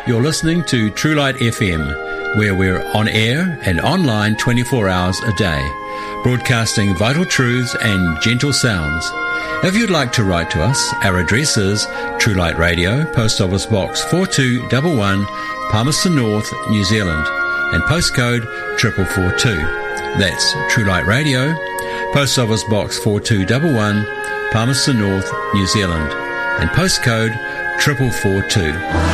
You're listening to True Light FM, where we're on air and online 24 hours a day, broadcasting vital truths and gentle sounds. If you'd like to write to us, our address is True Light Radio, Post Office Box 4211, Palmerston North, New Zealand, and postcode 4442. That's True Light Radio, Post Office Box 4211, Palmerston North, New Zealand, and postcode 4442.